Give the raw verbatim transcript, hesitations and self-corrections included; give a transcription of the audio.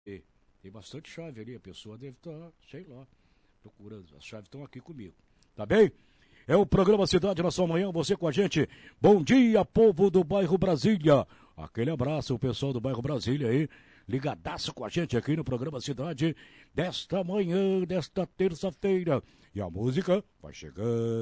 E tem bastante chave ali, a pessoa deve estar, sei lá, procurando. As chaves estão aqui comigo. Tá bem? É o programa Cidade na sua manhã, você com a gente. Bom dia, povo do bairro Brasília. Aquele abraço, o pessoal do bairro Brasília aí, ligadaço com a gente aqui no programa Cidade desta manhã, desta terça-feira. E a música vai chegando.